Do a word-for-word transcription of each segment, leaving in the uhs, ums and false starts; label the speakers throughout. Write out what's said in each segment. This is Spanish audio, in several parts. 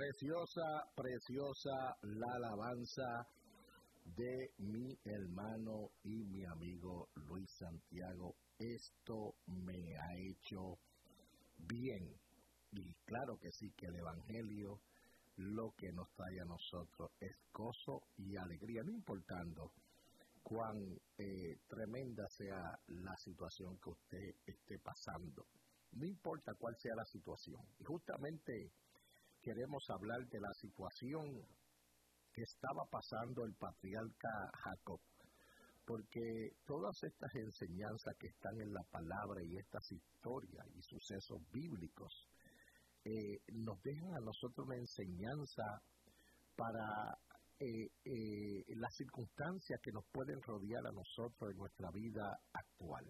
Speaker 1: Preciosa, preciosa la alabanza de mi hermano y mi amigo Luis Santiago. Esto me ha hecho bien. Y claro que sí, que el Evangelio lo que nos trae a nosotros es gozo y alegría, no importando cuán eh, tremenda sea la situación que usted esté pasando. No importa cuál sea la situación. Y justamente queremos hablar de la situación que estaba pasando el patriarca Jacob, porque todas estas enseñanzas que están en la palabra y estas historias y sucesos bíblicos eh, nos dejan a nosotros una enseñanza para eh, eh, las circunstancias que nos pueden rodear a nosotros en nuestra vida actual.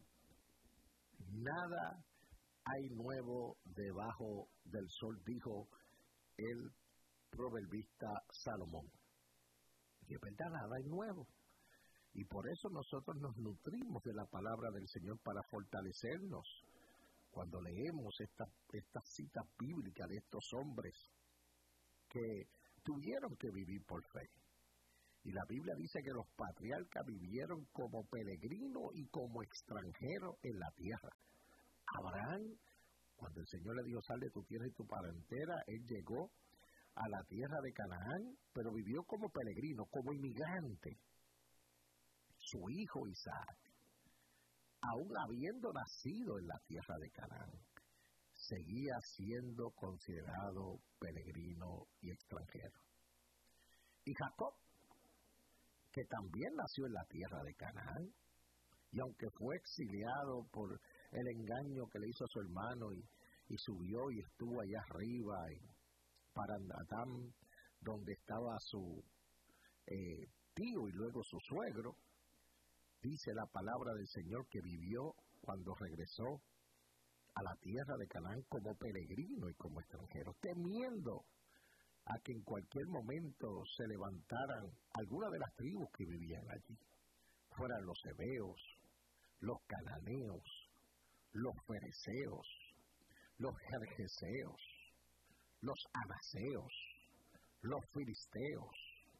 Speaker 1: Nada hay nuevo debajo del sol, dijo el proverbista Salomón. Y es verdad, nada es nuevo. Y por eso nosotros nos nutrimos de la palabra del Señor para fortalecernos. Cuando leemos esta, esta cita bíblica de estos hombres que tuvieron que vivir por fe. Y la Biblia dice que los patriarcas vivieron como peregrinos y como extranjeros en la tierra. Abraham, cuando el Señor le dijo, sal de tu tierra y tu parentela, él llegó a la tierra de Canaán, pero vivió como peregrino, como inmigrante. Su hijo Isaac, aún habiendo nacido en la tierra de Canaán, seguía siendo considerado peregrino y extranjero. Y Jacob, que también nació en la tierra de Canaán, y aunque fue exiliado por el engaño que le hizo a su hermano y, y subió y estuvo allá arriba en Paranatán, donde estaba su eh, tío y luego su suegro, dice la palabra del Señor que vivió cuando regresó a la tierra de Canaán como peregrino y como extranjero, temiendo a que en cualquier momento se levantaran algunas de las tribus que vivían allí, fueran los heveos, los cananeos, los fereceos, los jerjeseos, los anaseos, los filisteos.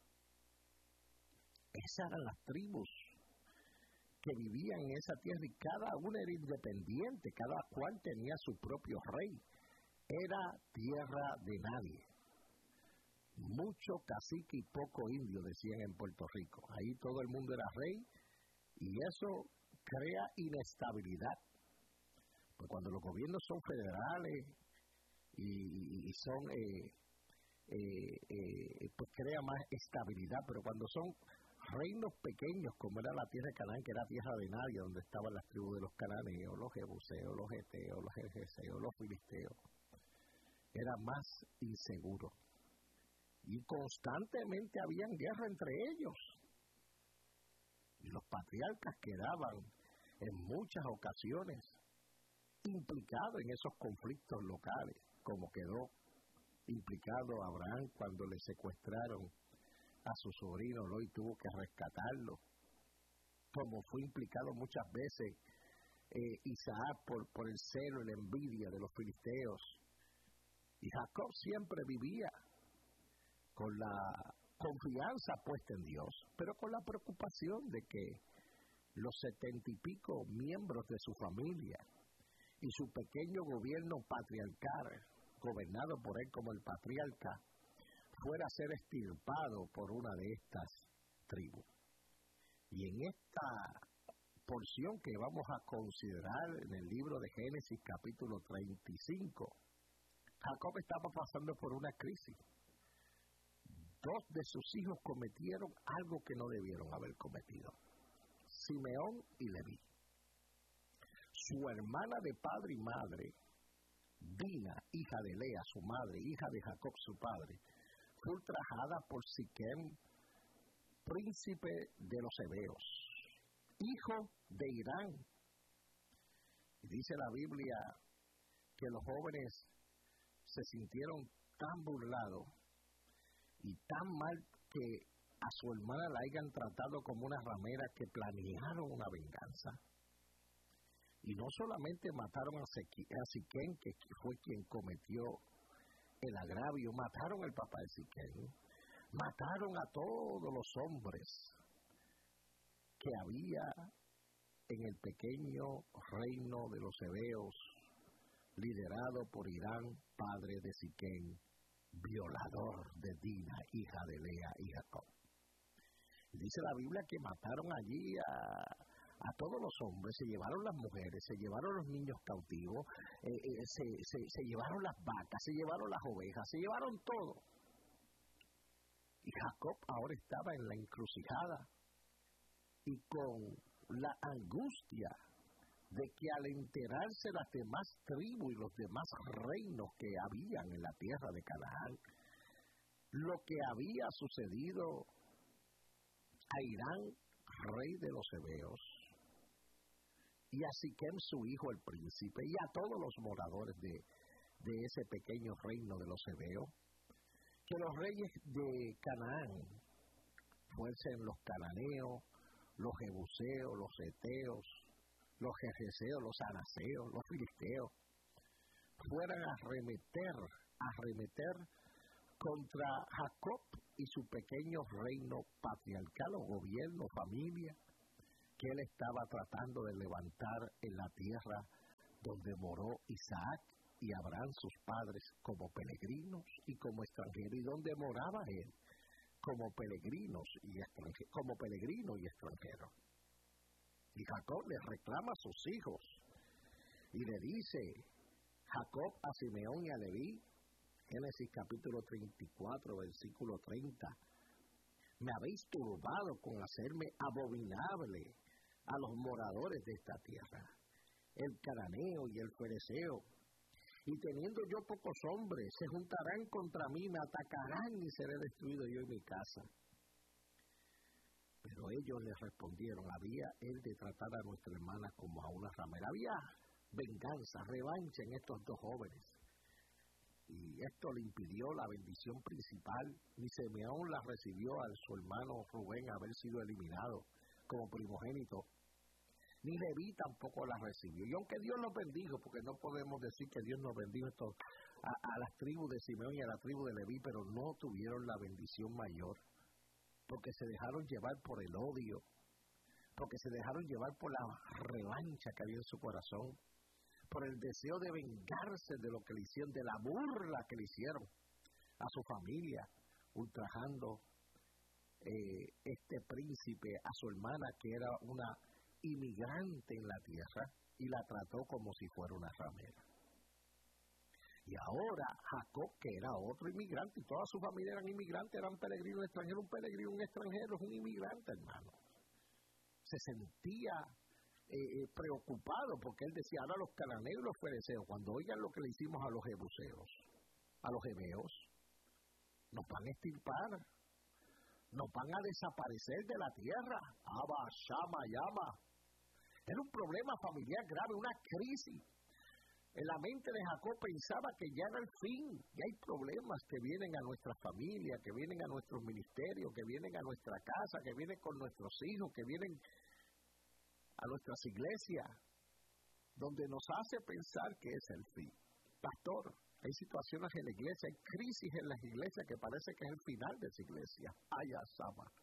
Speaker 1: Esas eran las tribus que vivían en esa tierra y cada una era independiente, cada cual tenía su propio rey. Era tierra de nadie. Mucho cacique y poco indio, decían en Puerto Rico. Ahí todo el mundo era rey y eso crea inestabilidad. Pues cuando los gobiernos son federales y, y son, eh, eh, eh, pues crea más estabilidad, pero cuando son reinos pequeños, como era la tierra de Canaán, que era tierra de nadie, donde estaban las tribus de los cananeos, los jebuseos, los heteos, los jerjeseos, los filisteos, era más inseguro. Y constantemente habían guerra entre ellos. Y los patriarcas quedaban en muchas ocasiones implicados en esos conflictos locales, como quedó implicado Abraham cuando le secuestraron a su sobrino Lot y tuvo que rescatarlo, como fue implicado muchas veces eh, Isaac por, por el celo y la envidia de los filisteos. Y Jacob siempre vivía con la confianza puesta en Dios, pero con la preocupación de que los setenta y pico miembros de su familia y su pequeño gobierno patriarcal, gobernado por él como el patriarca, fuera a ser extirpado por una de estas tribus. Y en esta porción que vamos a considerar en el libro de Génesis capítulo treinta y cinco, Jacob estaba pasando por una crisis. Dos de sus hijos cometieron algo que no debieron haber cometido: Simeón y Leví. Su hermana de padre y madre, Dina, hija de Lea, su madre, hija de Jacob, su padre, fue ultrajada por Siquem, príncipe de los heveos, hijo de Irán. Y dice la Biblia que los jóvenes se sintieron tan burlados y tan mal que a su hermana la hayan tratado como una ramera, que planearon una venganza. Y no solamente mataron a Siquem, que fue quien cometió el agravio, mataron al papá de Siquem, mataron a todos los hombres que había en el pequeño reino de los heveos, liderado por Irán, padre de Siquem, violador de Dina, hija de Lea y Jacob. Y dice la Biblia que mataron allí a, a todos los hombres, se llevaron las mujeres, se llevaron los niños cautivos, eh, eh, se, se, se llevaron las vacas, se llevaron las ovejas, se llevaron todo. Y Jacob ahora estaba en la encrucijada y con la angustia de que al enterarse las demás tribus y los demás reinos que habían en la tierra de Canaán, lo que había sucedido a Irán, rey de los heveos, y a Siquem, su hijo, el príncipe, y a todos los moradores de, de ese pequeño reino de los heveos, que los reyes de Canaán fuesen los cananeos, los jebuseos, los heteos, los jerjeseos, los anaseos, los filisteos, fueran a arremeter, a arremeter contra Jacob y su pequeño reino patriarcal o gobierno, familia, que él estaba tratando de levantar en la tierra donde moró Isaac y Abraham, sus padres, como peregrinos y como extranjeros, y donde moraba él, como peregrinos y extranjeros, como peregrino y extranjero. Y Jacob le reclama a sus hijos y le dice Jacob a Simeón y a Leví, Génesis capítulo treinta y cuatro, versículo treinta, me habéis turbado con hacerme abominable a los moradores de esta tierra, el cananeo y el fereceo, y teniendo yo pocos hombres, se juntarán contra mí, me atacarán y seré destruido yo y mi casa. Pero ellos les respondieron, había él de tratar a nuestra hermana como a una ramera. Había venganza, revancha en estos dos jóvenes. Y esto le impidió la bendición principal. Ni Simeón la recibió a su hermano Rubén haber sido eliminado como primogénito. Ni Leví tampoco la recibió. Y aunque Dios los bendijo, porque no podemos decir que Dios nos bendijo esto, a, a las tribus de Simeón y a la tribu de Leví, pero no tuvieron la bendición mayor. Porque se dejaron llevar por el odio, porque se dejaron llevar por la revancha que había en su corazón, por el deseo de vengarse de lo que le hicieron, de la burla que le hicieron a su familia, ultrajando eh, este príncipe a su hermana, que era una inmigrante en la tierra, y la trató como si fuera una ramera. Y ahora Jacob, que era otro inmigrante, y toda su familia eran inmigrantes, eran peregrinos extranjeros, un peregrino, un extranjero, es un inmigrante, hermano. Se sentía eh, preocupado, porque él decía, ahora los cananeos y los fereceos, cuando oigan lo que le hicimos a los jebuseos, a los heveos, nos van a extirpar, nos van a desaparecer de la tierra. Abba, Shama, Yama. Era un problema familiar grave, una crisis. En la mente de Jacob pensaba que ya era el fin, ya hay problemas que vienen a nuestra familia, que vienen a nuestros ministerios, que vienen a nuestra casa, que vienen con nuestros hijos, que vienen a nuestras iglesias, donde nos hace pensar que es el fin. Pastor, hay situaciones en la iglesia, hay crisis en las iglesias que parece que es el final de esa iglesia. Ay, Asama.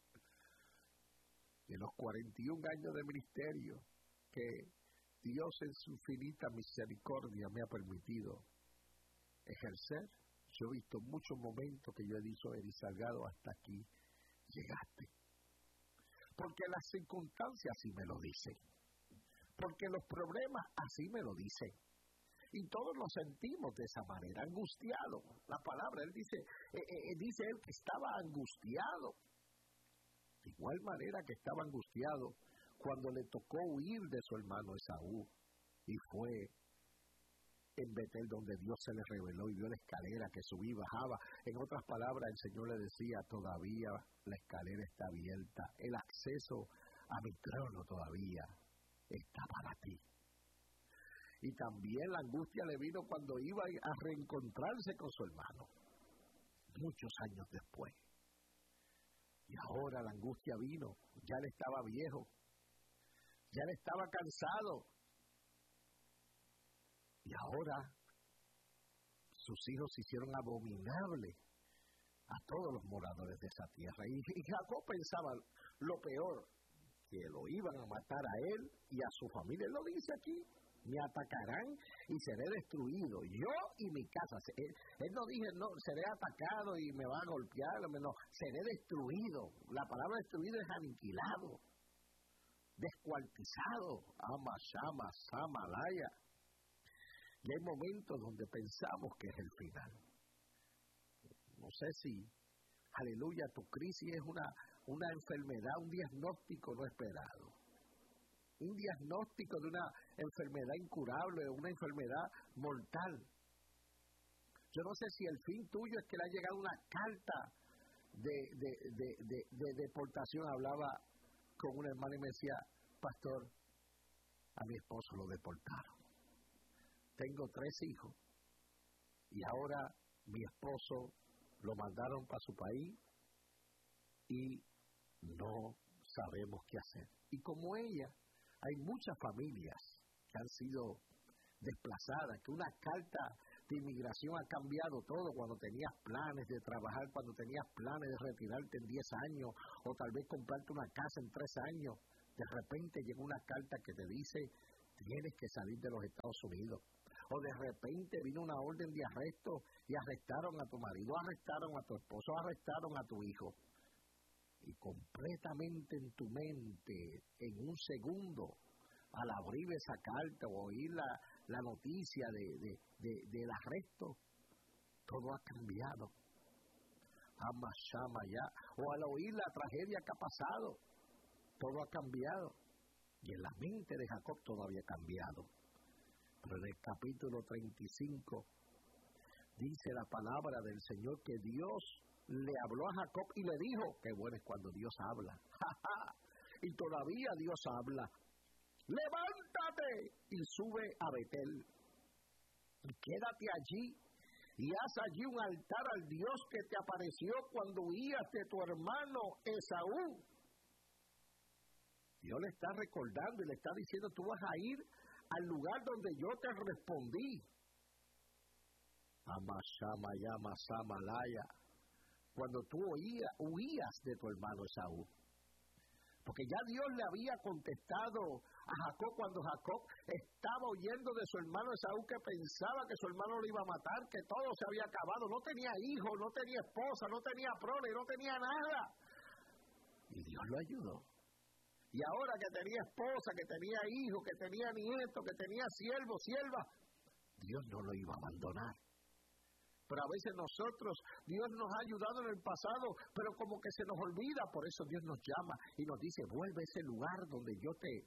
Speaker 1: De los cuarenta y un años de ministerio que Dios en su infinita misericordia me ha permitido ejercer, yo he visto muchos momentos que yo he dicho, Eri Salgado, hasta aquí llegaste. Porque las circunstancias así me lo dicen. Porque los problemas así me lo dicen. Y todos lo sentimos de esa manera, angustiado. La palabra, él dice, eh, eh, dice él que estaba angustiado. De igual manera que estaba angustiado cuando le tocó huir de su hermano Esaú, y fue en Betel donde Dios se le reveló y vio la escalera que subía y bajaba. En otras palabras, el Señor le decía, todavía la escalera está abierta, el acceso a mi trono todavía está para ti. Y también la angustia le vino cuando iba a reencontrarse con su hermano, muchos años después. Y ahora la angustia vino, ya él estaba viejo, ya él estaba cansado. Y ahora sus hijos se hicieron abominables a todos los moradores de esa tierra. Y, y Jacob pensaba lo peor, que lo iban a matar a él y a su familia. Él lo dice aquí, me atacarán y seré destruido, yo y mi casa. Él, él no dice, no, seré atacado y me va a golpear, no, seré destruido. La palabra destruido es aniquilado, descuartizado, ama, shama, samalaya. Y hay momentos donde pensamos que es el final. No sé si, aleluya, tu crisis es una, una enfermedad, un diagnóstico no esperado. Un diagnóstico de una enfermedad incurable, una enfermedad mortal. Yo no sé si el fin tuyo es que le ha llegado una carta de, de, de, de, de deportación. Hablaba con una hermana y me decía, pastor, a mi esposo lo deportaron. Tengo tres hijos y ahora mi esposo lo mandaron para su país y no sabemos qué hacer. Y como ella, hay muchas familias que han sido desplazadas, que una carta de inmigración ha cambiado todo. Cuando tenías planes de trabajar, cuando tenías planes de retirarte en diez años, o tal vez comprarte una casa en tres años, de repente llega una carta que te dice, tienes que salir de los Estados Unidos. O de repente vino una orden de arresto y arrestaron a tu marido, arrestaron a tu esposo, arrestaron a tu hijo. Y completamente en tu mente, en un segundo, al abrir esa carta o oír la, la noticia de, de, de, del arresto, todo ha cambiado. Ama, shama, ya. O al oír la tragedia que ha pasado, todo ha cambiado. Y en la mente de Jacob todo había cambiado. Pero en el capítulo treinta y cinco dice la palabra del Señor que Dios le habló a Jacob y le dijo, qué bueno es cuando Dios habla. Y todavía Dios habla. Levántate y sube a Betel. Y quédate allí y haz allí un altar al Dios que te apareció cuando huías de tu hermano Esaú. Dios le está recordando y le está diciendo, tú vas a ir al lugar donde yo te respondí. Amashama yama samalaya. Cuando tú huías, huías de tu hermano Esaú. Porque ya Dios le había contestado a Jacob cuando Jacob estaba huyendo de su hermano Esaú, que pensaba que su hermano lo iba a matar, que todo se había acabado. No tenía hijos, no tenía esposa, no tenía prole, no tenía nada. Y Dios lo ayudó. Y ahora que tenía esposa, que tenía hijos, que tenía nietos, que tenía siervos, siervas, Dios no lo iba a abandonar. Pero a veces nosotros, Dios nos ha ayudado en el pasado, pero como que se nos olvida. Por eso Dios nos llama y nos dice, vuelve a ese lugar donde yo te,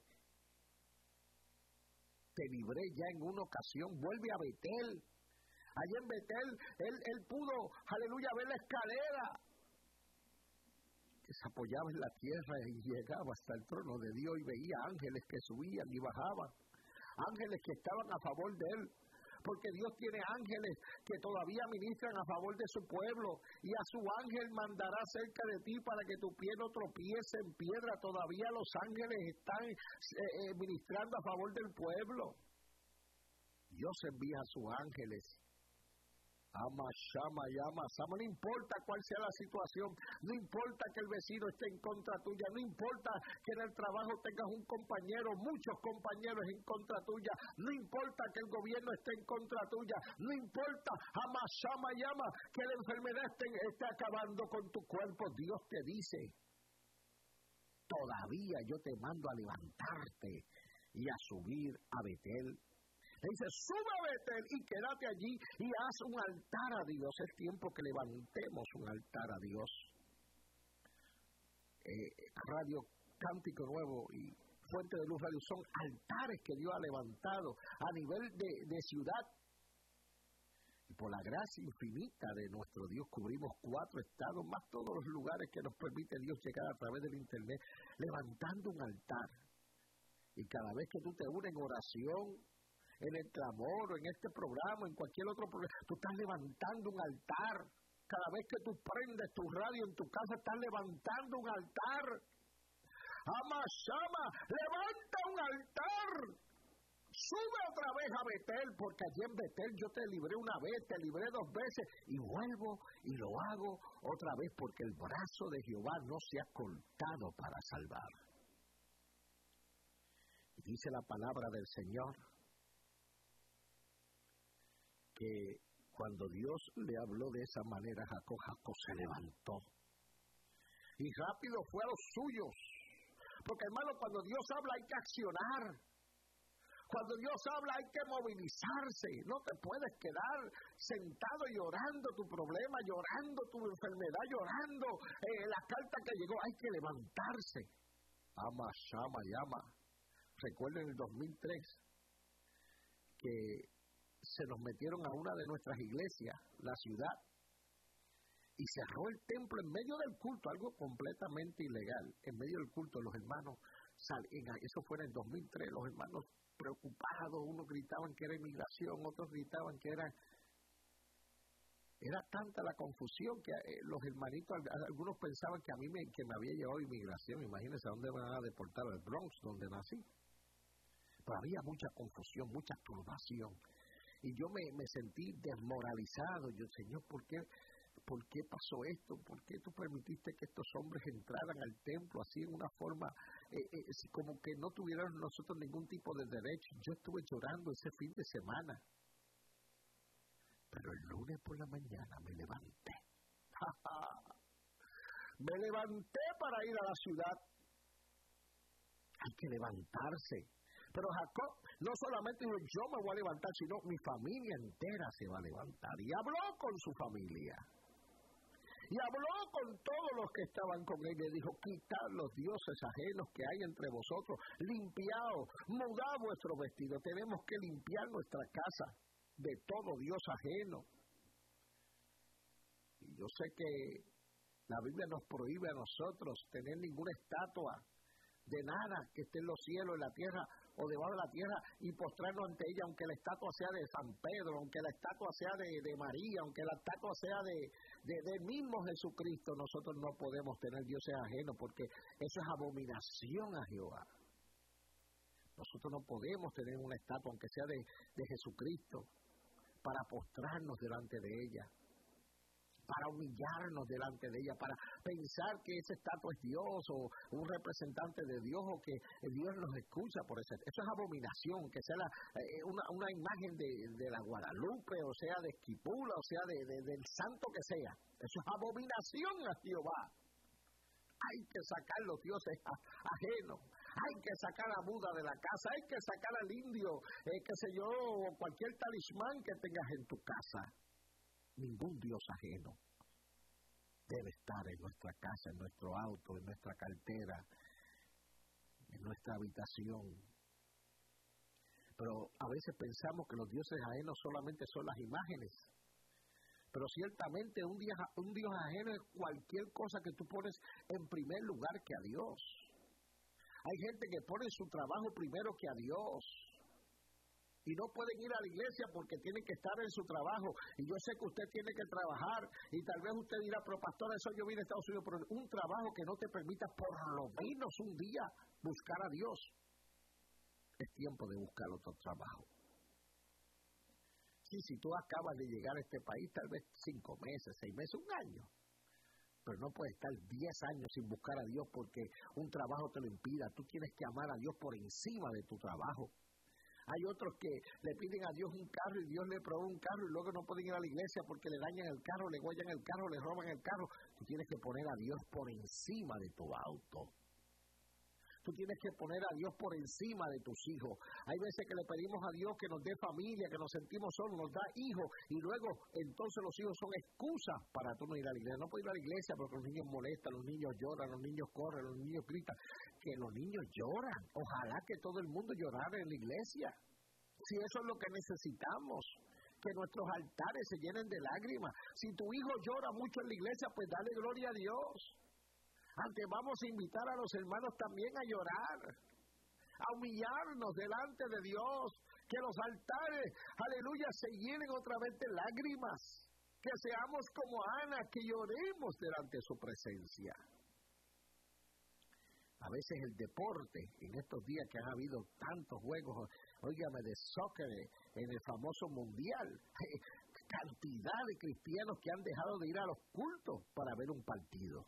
Speaker 1: te libré ya en una ocasión. Vuelve a Betel. Allá en Betel, él, él pudo, aleluya, ver la escalera que se apoyaba en la tierra y llegaba hasta el trono de Dios y veía ángeles que subían y bajaban. Ángeles que estaban a favor de él. Porque Dios tiene ángeles que todavía ministran a favor de su pueblo, y a su ángel mandará cerca de ti para que tu pie no tropiece en piedra. Todavía los ángeles están eh, eh, ministrando a favor del pueblo. Dios envía a sus ángeles. Ama, shama, llama, sama. No importa cuál sea la situación, no importa que el vecino esté en contra tuya, no importa que en el trabajo tengas un compañero, muchos compañeros en contra tuya, no importa que el gobierno esté en contra tuya, no importa, ama, shama, llama, que la enfermedad esté, esté acabando con tu cuerpo. Dios te dice, todavía yo te mando a levantarte y a subir a Betel. Le dice, sube a Betel y quédate allí y haz un altar a Dios. Es tiempo que levantemos un altar a Dios. Eh, Radio Cántico Nuevo y Fuente de Luz Radio son altares que Dios ha levantado a nivel de, de ciudad. Y por la gracia infinita de nuestro Dios cubrimos cuatro estados, más todos los lugares que nos permite Dios llegar a través del internet, levantando un altar. Y cada vez que tú te unes en oración, en el clamor, o en este programa, en cualquier otro programa, tú estás levantando un altar. Cada vez que tú prendes tu radio en tu casa, estás levantando un altar. Ama, shama, levanta un altar. sube otra vez a Betel, porque allí en Betel yo te libré una vez, te libré dos veces, y vuelvo y lo hago otra vez, porque el brazo de Jehová no se ha cortado para salvar. Y dice la palabra del Señor, que cuando Dios le habló de esa manera a Jacob, Jacob se levantó y rápido fue a los suyos, porque hermano, cuando Dios habla hay que accionar. Cuando Dios habla hay que movilizarse. No te puedes quedar sentado llorando tu problema, llorando tu enfermedad, llorando eh, la carta que llegó. Hay que levantarse. Ama, llama, llama. Recuerden el dos mil tres que se nos metieron a una de nuestras iglesias, la ciudad, y cerró el templo en medio del culto, algo completamente ilegal. En medio del culto los hermanos, salen, eso fue en el dos mil tres, los hermanos preocupados, unos gritaban que era inmigración, otros gritaban que era... Era tanta la confusión que eh, los hermanitos, algunos pensaban que a mí me, que me había llevado inmigración. Imagínense a dónde me van a deportar, al Bronx, donde nací. Pero había mucha confusión, mucha turbación. Y yo me, me sentí desmoralizado. Yo, Señor, ¿por qué, ¿por qué pasó esto? ¿Por qué tú permitiste que estos hombres entraran al templo así en una forma, eh, eh, como que no tuvieran nosotros ningún tipo de derecho? Yo estuve llorando ese fin de semana. Pero el lunes por la mañana me levanté. Me levanté para ir a la ciudad. Hay que levantarse. Pero Jacob no solamente dijo, yo me voy a levantar, sino mi familia entera se va a levantar. Y habló con su familia. Y habló con todos los que estaban con él. Y dijo, quitad los dioses ajenos que hay entre vosotros. Limpiaos, mudad vuestro vestido. Tenemos que limpiar nuestra casa de todo dios ajeno. Y yo sé que la Biblia nos prohíbe a nosotros tener ninguna estatua de nada que esté en los cielos, en la tierra o debajo de la tierra, y postrarnos ante ella, aunque la estatua sea de San Pedro, aunque la estatua sea de, de María, aunque la estatua sea de, de, de mismo Jesucristo. Nosotros no podemos tener dioses ajenos, porque eso es abominación a Jehová. Nosotros no podemos tener una estatua, aunque sea de, de Jesucristo, para postrarnos delante de ella, para humillarnos delante de ella, para pensar que ese estatua es Dios o un representante de Dios, o que Dios nos escucha por eso. Eso es abominación, que sea la, eh, una, una imagen de, de la Guadalupe, o sea de Esquipula, o sea de, de, del santo que sea. Eso es abominación a Jehová. Hay que sacar los dioses ajenos, hay que sacar a Buda de la casa, hay que sacar al indio, eh, qué sé yo, cualquier talismán que tengas en tu casa. Ningún dios ajeno debe estar en nuestra casa, en nuestro auto, en nuestra cartera, en nuestra habitación. Pero a veces pensamos que los dioses ajenos solamente son las imágenes. Pero ciertamente un dios, un dios ajeno es cualquier cosa que tú pones en primer lugar que a Dios. Hay gente que pone su trabajo primero que a Dios. Y no pueden ir a la iglesia porque tienen que estar en su trabajo. Y yo sé que usted tiene que trabajar. Y tal vez usted dirá, pero pastor, eso yo vine a Estados Unidos. Pero un trabajo que no te permita por lo menos un día buscar a Dios. Es tiempo de buscar otro trabajo. Sí, si tú acabas de llegar a este país, tal vez cinco meses, seis meses, un año. Pero no puedes estar diez años sin buscar a Dios porque un trabajo te lo impida. Tú tienes que amar a Dios por encima de tu trabajo. Hay otros que le piden a Dios un carro y Dios le provee un carro y luego no pueden ir a la iglesia porque le dañan el carro, le huellan el carro, le roban el carro. Tú tienes que poner a Dios por encima de tu auto. Tú tienes que poner a Dios por encima de tus hijos. Hay veces que le pedimos a Dios que nos dé familia, que nos sentimos solos, nos da hijos, y luego entonces los hijos son excusas para tú no ir a la iglesia. No puedo ir a la iglesia porque los niños molestan, los niños lloran, los niños corren, los niños gritan. Que los niños lloran. Ojalá que todo el mundo llorara en la iglesia. Si eso es lo que necesitamos, que nuestros altares se llenen de lágrimas. Si tu hijo llora mucho en la iglesia, pues dale gloria a Dios. Antes vamos a invitar a los hermanos también a llorar, a humillarnos delante de Dios, que los altares, aleluya, se llenen otra vez de lágrimas, que seamos como Ana, que lloremos delante de su presencia. A veces el deporte, en estos días que han habido tantos juegos óigame, de soccer en el famoso mundial. Cantidad de cristianos que han dejado de ir a los cultos para ver un partido.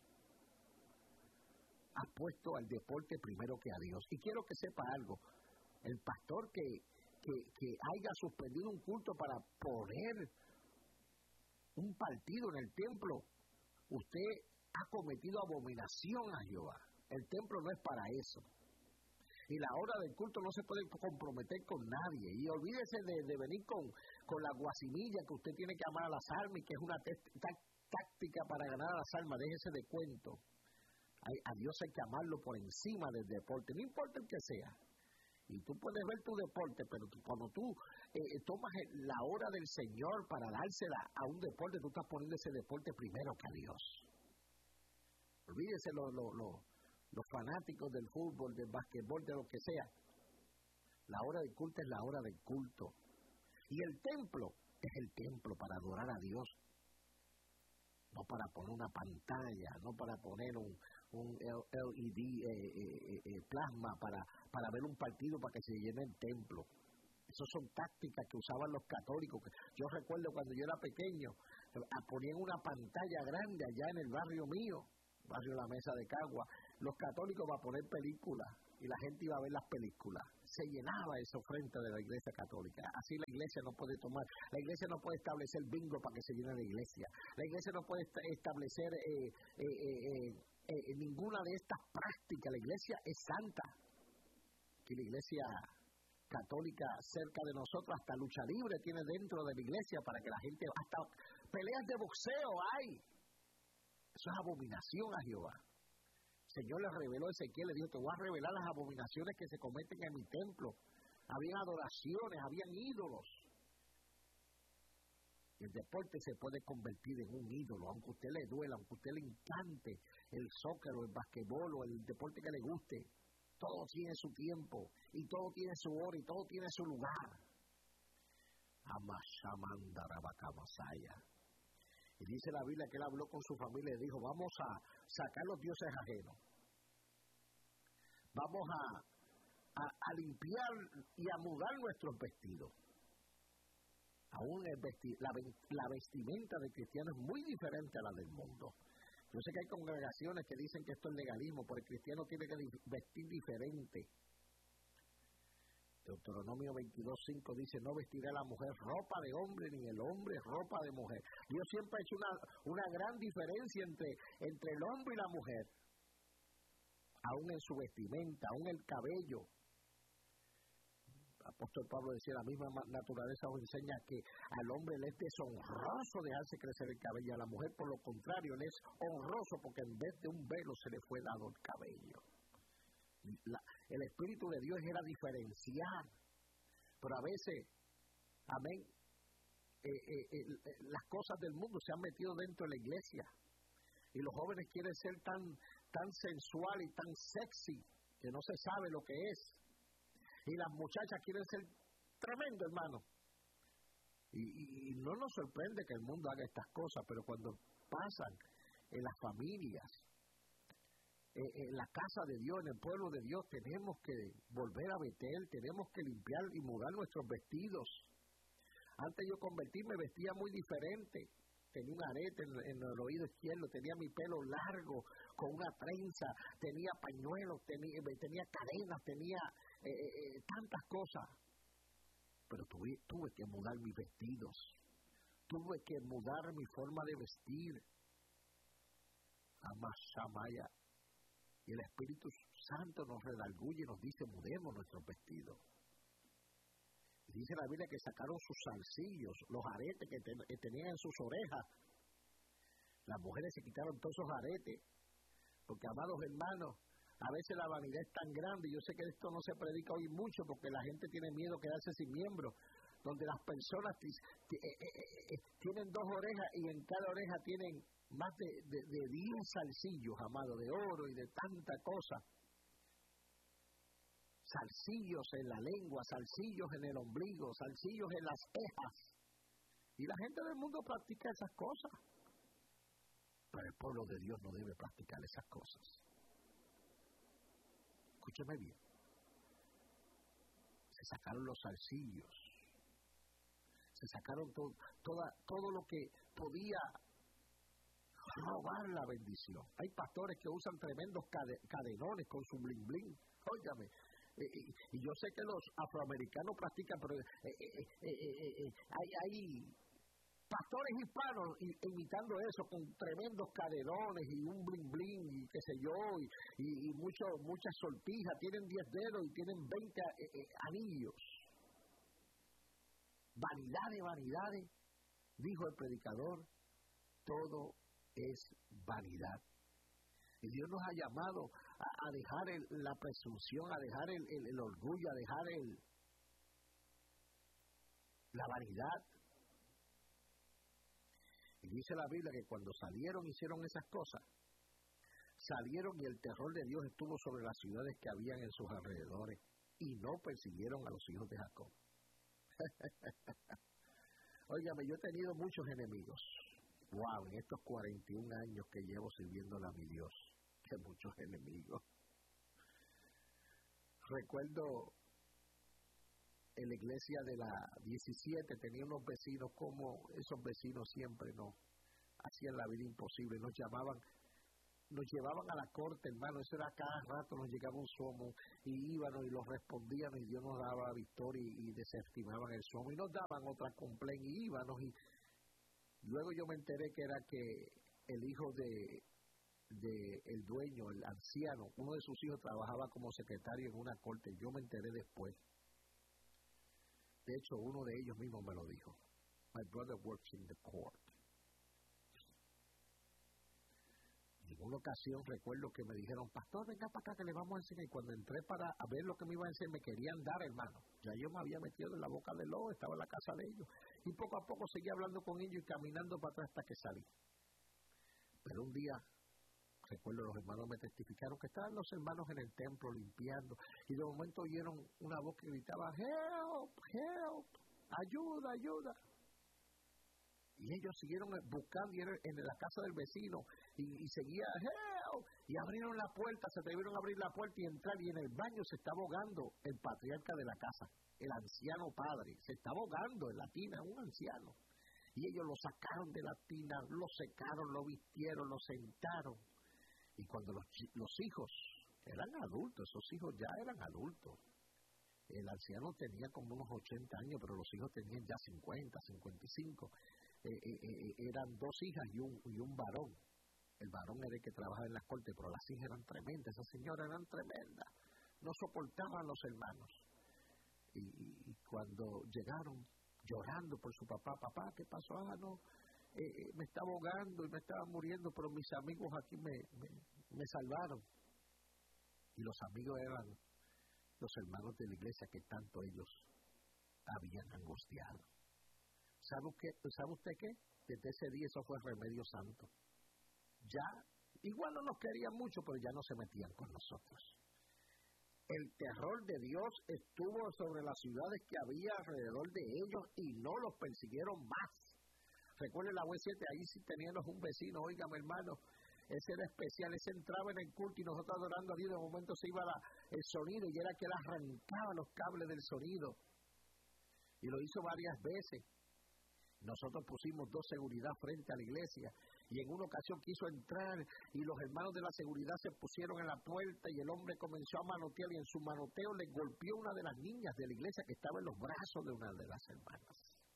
Speaker 1: Has puesto al deporte primero que a Dios. Y quiero que sepa algo. El pastor que, que, que haya suspendido un culto para poner un partido en el templo, usted ha cometido abominación a Jehová. El templo no es para eso. Y la hora del culto no se puede comprometer con nadie. Y olvídese de, de venir con, con la guasimilla que usted tiene que amar a las almas y que es una táctica para ganar a las almas. Déjese de cuento. A, a Dios hay que amarlo por encima del deporte, no importa el que sea. Y tú puedes ver tu deporte, pero tú, cuando tú eh, tomas la hora del Señor para dársela a un deporte, tú estás poniendo ese deporte primero que a Dios. Olvídese lo, lo, lo los fanáticos del fútbol, del basquetbol, de lo que sea. La hora del culto es la hora del culto. Y el templo es el templo para adorar a Dios. No para poner una pantalla, no para poner un, un L E D eh, eh, eh, plasma para, para ver un partido para que se llene el templo. Esas son tácticas que usaban los católicos. Yo recuerdo cuando yo era pequeño, ponían una pantalla grande allá en el barrio mío, barrio La Mesa de Cagua, los católicos para poner películas y la gente iba a ver las películas. Se llenaba eso frente de la iglesia católica. Así la iglesia no puede tomar, la iglesia no puede establecer bingo para que se llene la iglesia. La iglesia no puede establecer eh, eh, eh, eh, eh, ninguna de estas prácticas. La iglesia es santa. Que la iglesia católica cerca de nosotros, hasta lucha libre tiene dentro de la iglesia para que la gente, hasta peleas de boxeo hay. Eso es abominación a Jehová. El Señor le reveló a Ezequiel, le dijo, te voy a revelar las abominaciones que se cometen en mi templo. Habían adoraciones, habían ídolos. Y el deporte se puede convertir en un ídolo, aunque a usted le duela, aunque a usted le encante el soccer o el basquetbol o el deporte que le guste. Todo tiene su tiempo, y todo tiene su hora, y todo tiene su lugar. Amashamandarabakamasaya. Y dice la Biblia que él habló con su familia y dijo, vamos a sacar los dioses ajenos. Vamos a, a, a limpiar y a mudar nuestros vestidos. Aún el vesti, la, la vestimenta del cristiano es muy diferente a la del mundo. Yo sé que hay congregaciones que dicen que esto es legalismo, pero el cristiano tiene que vestir diferente. Deuteronomio veintidós cinco dice, no vestirá la mujer ropa de hombre, ni el hombre ropa de mujer. Dios siempre ha hecho una, una gran diferencia entre, entre el hombre y la mujer. Aún en su vestimenta, aún el cabello. El apóstol Pablo decía, la misma naturaleza os enseña que al hombre le es deshonroso dejarse crecer el cabello. A la mujer, por lo contrario, le es honroso porque en vez de un velo se le fue dado el cabello. La, el Espíritu de Dios era diferenciar, pero a veces, amén, eh, eh, eh, las cosas del mundo se han metido dentro de la iglesia y los jóvenes quieren ser tan, tan sensual y tan sexy que no se sabe lo que es, y las muchachas quieren ser tremendo, hermano, y, y, y no nos sorprende que el mundo haga estas cosas, pero cuando pasan en las familias, Eh, en la casa de Dios, en el pueblo de Dios, tenemos que volver a Betel, tenemos que limpiar y mudar nuestros vestidos. Antes yo convertirme vestía muy diferente, tenía un arete en, en el oído izquierdo, tenía mi pelo largo, con una trenza, tenía pañuelos, tenía, tenía cadenas, tenía eh, eh, tantas cosas. Pero tuve, tuve que mudar mis vestidos, tuve que mudar mi forma de vestir. Amashamaya. Y el Espíritu Santo nos redarguye y nos dice, mudemos nuestros vestidos. Y dice la Biblia que sacaron sus zarcillos, los aretes que, ten, que tenían en sus orejas. Las mujeres se quitaron todos esos aretes, porque, amados hermanos, a veces la vanidad es tan grande. Yo sé que esto no se predica hoy mucho, porque la gente tiene miedo de quedarse sin miembros, donde las personas t- t- eh, eh, eh, tienen dos orejas y en cada oreja tienen más de, de, de diez zarcillos, amado, de oro y de tanta cosa. Zarcillos en la lengua, zarcillos en el ombligo, zarcillos en las cejas. Y la gente del mundo practica esas cosas. Pero el pueblo de Dios no debe practicar esas cosas. Escúcheme bien. se sacaron los zarcillos, se sacaron todo, toda, todo lo que podía robar la bendición. Hay pastores que usan tremendos cade, cadenones con su bling bling. Óigame, eh, eh, y yo sé que los afroamericanos practican, pero eh, eh, eh, eh, eh, hay, hay pastores hispanos imitando eso con tremendos cadenones y un bling bling y qué sé yo, y, y, y mucho, muchas sortijas, tienen diez dedos y tienen veinte eh, eh, anillos. Vanidades, vanidades, dijo el predicador, todo es vanidad. Y Dios nos ha llamado a, a dejar el, la presunción, a dejar el, el, el orgullo, a dejar el, la vanidad. Y dice la Biblia que cuando salieron, hicieron esas cosas, salieron y el terror de Dios estuvo sobre las ciudades que habían en sus alrededores y no persiguieron a los hijos de Jacob. Óigame, yo he tenido muchos enemigos. Wow, en estos cuarenta y un años que llevo sirviéndole a mi Dios, que muchos enemigos. Recuerdo en la iglesia de la diecisiete tenía unos vecinos, como esos vecinos siempre nos hacían la vida imposible, nos llamaban, nos llevaban a la corte, hermano, eso era cada rato, nos llegaba un somo y íbamos y los respondían y Dios nos daba victoria y, y desestimaban el somo y nos daban otra complaint y íbamos y luego yo me enteré que era que el hijo de, de el dueño, el anciano, uno de sus hijos trabajaba como secretario en una corte, yo me enteré después. De hecho, uno de ellos mismos me lo dijo. My brother works in the court. Y en una ocasión recuerdo que me dijeron, pastor, venga para acá que le vamos a enseñar. Y cuando entré para a ver lo que me iban a enseñar, me querían dar, hermano. Ya yo me había metido en la boca del lobo, estaba en la casa de ellos. Y poco a poco seguía hablando con ellos y caminando para atrás hasta que salí. Pero un día, recuerdo, los hermanos me testificaron que estaban los hermanos en el templo limpiando y de momento oyeron una voz que gritaba, help, help, ayuda, ayuda. Y ellos siguieron buscando y eran en la casa del vecino y, y seguía, help, y abrieron la puerta, se atrevieron a abrir la puerta y entrar y en el baño se estaba ahogando el patriarca de la casa, el anciano padre, se estaba ahogando en la tina, un anciano. Y ellos lo sacaron de la tina, lo secaron, lo vistieron, lo sentaron. Y cuando los, los hijos eran adultos, esos hijos ya eran adultos. El anciano tenía como unos ochenta años, pero los hijos tenían ya cincuenta, cincuenta y cinco. Eh, eh, eh, eran dos hijas y un, y un varón. El varón era el que trabajaba en las cortes, pero las hijas eran tremendas, esas señoras eran tremendas. No soportaban a los hermanos. Y, y, y cuando llegaron llorando por su papá, papá, ¿qué pasó? Ah, no. Eh, me estaba ahogando y me estaba muriendo, pero mis amigos aquí me, me, me salvaron. Y los amigos eran los hermanos de la iglesia que tanto ellos habían angustiado. ¿Sabe usted, ¿sabe usted qué? Desde ese día eso fue remedio santo. Ya, igual no nos querían mucho, pero ya no se metían con nosotros. El terror de Dios estuvo sobre las ciudades que había alrededor de ellos y no los persiguieron más. Recuerden la U siete, ahí sí teníamos un vecino, óigame hermano, ese era especial, ese entraba en el culto y nosotros adorando a Dios, de momento se iba la, el sonido y era que él arrancaba los cables del sonido. Y lo hizo varias veces. Nosotros pusimos dos seguridad frente a la iglesia y en una ocasión quiso entrar y los hermanos de la seguridad se pusieron en la puerta y el hombre comenzó a manotear y en su manoteo le golpeó una de las niñas de la iglesia que estaba en los brazos de una de las hermanas.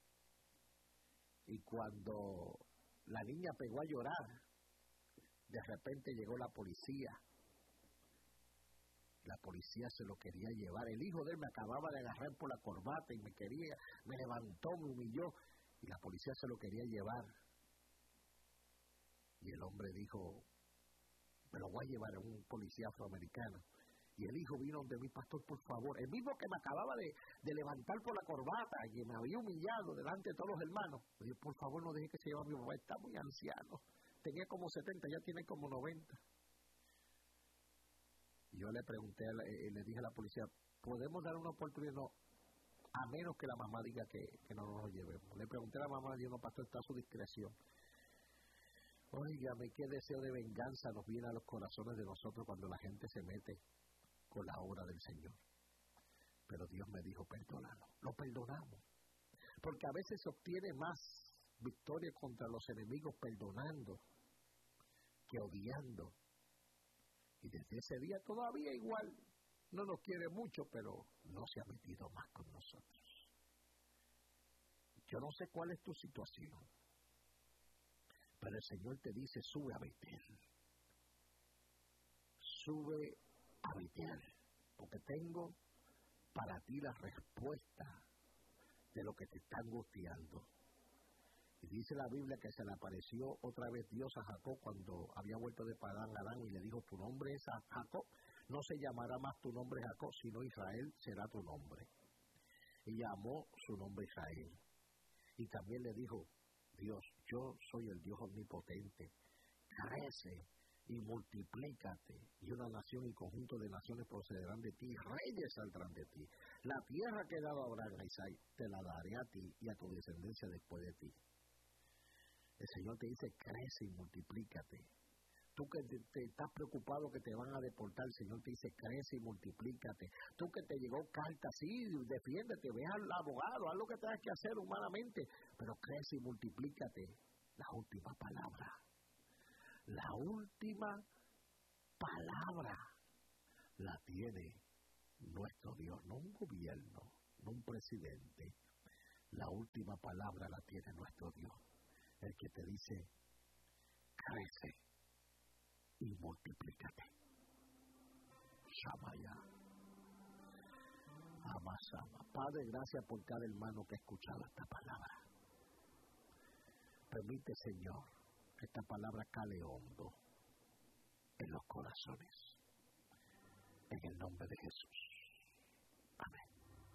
Speaker 1: Y cuando la niña pegó a llorar, de repente llegó la policía. La policía se lo quería llevar. El hijo de él me acababa de agarrar por la corbata y me quería, me levantó, me humilló. Y la policía se lo quería llevar. Y el hombre dijo, me lo voy a llevar a un policía afroamericano. Y el hijo vino donde mi pastor, por favor, el mismo que me acababa de, de levantar por la corbata y que me había humillado delante de todos los hermanos. Me dijo, por favor, no deje que se lleve a mi papá, está muy anciano. Tenía como setenta, ya tiene como noventa. Y yo le pregunté, eh, le dije a la policía, ¿podemos dar una oportunidad? No, a menos que la mamá diga que, que no nos lo llevemos. Le pregunté a la mamá, dijo, no, pastor, está a su discreción. Óigame, qué deseo de venganza nos viene a los corazones de nosotros cuando la gente se mete con la obra del Señor. Pero Dios me dijo, perdónalo. Lo perdonamos. Porque a veces se obtiene más victoria contra los enemigos perdonando que odiando. Y desde ese día todavía igual, no nos quiere mucho, pero no se ha metido más con nosotros. Yo no sé cuál es tu situación, pero el Señor te dice, sube a Betel. Sube a Betel, porque tengo para ti la respuesta de lo que te está angustiando. Y dice la Biblia que se le apareció otra vez Dios a Jacob cuando había vuelto de Padán Aram y le dijo, tu nombre es Jacob, no se llamará más tu nombre Jacob, sino Israel será tu nombre. Y llamó su nombre Israel. Y también le dijo, Dios, yo soy el Dios omnipotente, crece y multiplícate, y una nación y conjunto de naciones procederán de ti, reyes saldrán de ti. La tierra que he dado a Abraham, a Isaac, te la daré a ti y a tu descendencia después de ti. El Señor te dice, crece y multiplícate. Tú que te, te estás preocupado que te van a deportar, el Señor te dice, crece y multiplícate. Tú que te llegó carta, sí, defiéndete, ve al abogado, haz lo que tengas que hacer humanamente, pero crece y multiplícate. La última palabra. La última palabra la tiene nuestro Dios, no un gobierno, no un presidente. La última palabra la tiene nuestro Dios, el que te dice, crece y multiplícate. Shamaya. Amasama. Padre, gracias por cada hermano que ha escuchado esta palabra. Permite, Señor, que esta palabra cale hondo en los corazones. En el nombre de Jesús. Amén.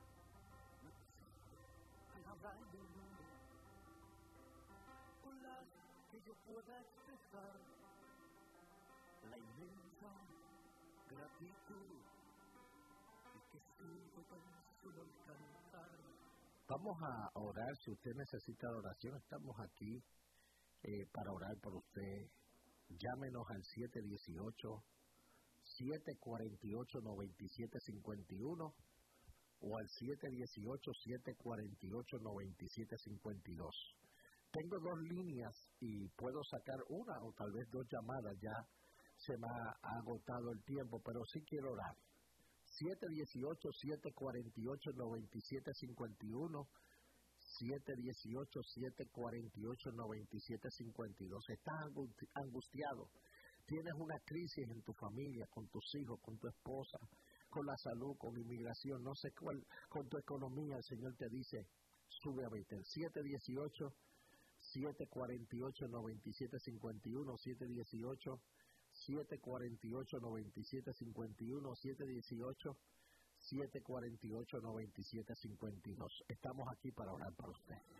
Speaker 2: Que yo pueda expresar la inmensa gratitud que siento tan solo al cantar.
Speaker 1: Vamos a orar. Si usted necesita oración, estamos aquí eh, para orar por usted. Llámenos al siete uno ocho, siete cuatro ocho, nueve siete cinco uno o al siete uno ocho, siete cuatro ocho, nueve siete cinco dos. Tengo dos líneas y puedo sacar una o tal vez dos llamadas. Ya se me ha agotado el tiempo, pero sí quiero orar. siete uno ocho, siete cuatro ocho, nueve siete cinco uno, siete uno ocho, siete cuatro ocho, nueve siete cinco dos. Estás angustiado, tienes una crisis en tu familia, con tus hijos, con tu esposa, con la salud, con inmigración, no sé cuál, con tu economía. El Señor te dice, sube a Betel. siete uno ocho, siete cuatro ocho, nueve siete cinco uno, siete uno ocho, siete cuatro ocho, nueve siete cinco uno, siete uno ocho, siete cuatro ocho, nueve siete cinco dos. Estamos aquí para orar por usted.